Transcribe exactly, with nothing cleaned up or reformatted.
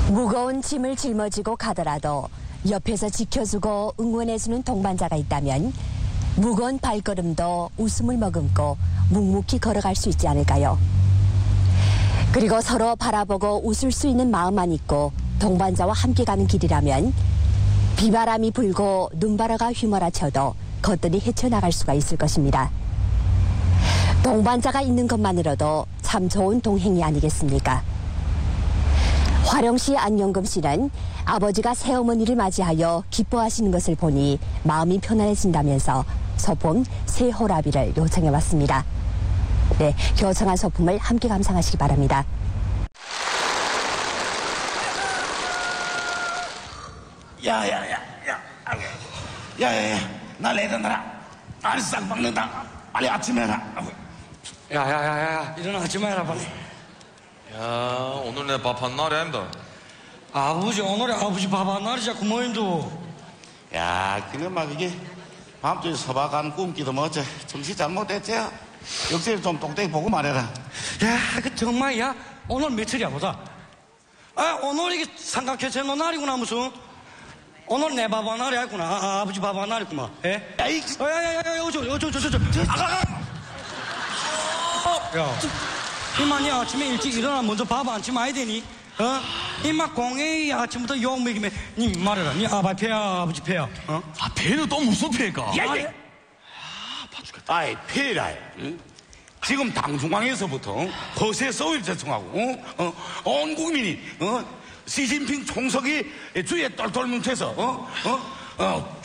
무거운 짐을 짊어지고 가더라도 옆에서 지켜주고 응원해주는 동반자가 있다면 무거운 발걸음도 웃음을 머금고 묵묵히 걸어갈 수 있지 않을까요? 그리고 서로 바라보고 웃을 수 있는 마음만 있고 동반자와 함께 가는 길이라면 비바람이 불고 눈바라가 휘몰아쳐도 거뜬히 헤쳐나갈 수가 있을 것입니다. 동반자가 있는 것만으로도 참 좋은 동행이 아니겠습니까? 화령시 안영금 씨는 아버지가 새어머니를 맞이하여 기뻐하시는 것을 보니 마음이 편안해진다면서 소품 새호라비를 요청해왔습니다. 네, 요청한 소품을 함께 감상하시기 바랍니다. 야야야야 야야야 나 내려놔라 날 싹 박는다 빨리 아침에 해라. 야야야야 일어나지 마라 빨리. 야, 오늘 내 밥한 날이 아닙니다. 아버지 오늘이 아버지 밥한 날이 자꾸 뭐인도. 야 그놈아 그게 밤중에 서박한 꿈기도 뭐지 정신 잘못됐지. 역시 좀 똑똑히 보고 말해라. 야 그 정말이야 오늘 며칠이야 보자. 아 오늘 이게 삼각회체노 날이구나 무슨. 오늘 내 밥한 날이 아니구나. 아, 아버지 밥한 날이구만. 예? 야 이 야야야야 어쩌 어쩌 어쩌 어쩌 아가가. 야 이만이 아침에 일찍 일어나 먼저 밥 안 치면 아야 되니? 어? 이마 공이 아침부터 욕 먹이면 니 말해라. 니 아빠 패야 아버지 패야? 어? 아, 배는 또 무슨 배가? 야, 야. 아파 죽겠다. 아이 폐라. 응? 지금 당중앙에서부터 허세 서울 제청하고 어? 어? 온 국민이 어? 시진핑 총석이 주위에 똘똘 뭉쳐서 어? 어? 어?